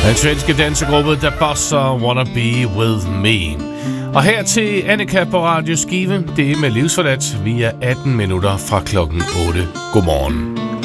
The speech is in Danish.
Den svenske dansegruppe Der Bossa Wanna Be With Me. Og her til Annika på Radio Skive, det er med livsforladt. Vi er 18 minutter fra klokken 8. Godmorgen.